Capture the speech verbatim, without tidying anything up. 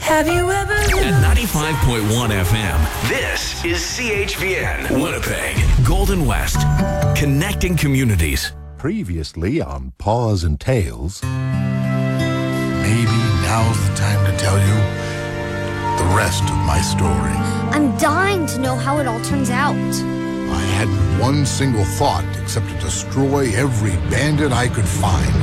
Have you ever... At ninety-five point one F M, this is C H V N, Winnipeg, Golden West, connecting communities. Previously on Paws and Tales. Maybe now's the time to tell you the rest of my story. I'm dying to know how it all turns out. I hadn't one single thought except to destroy every bandit I could find.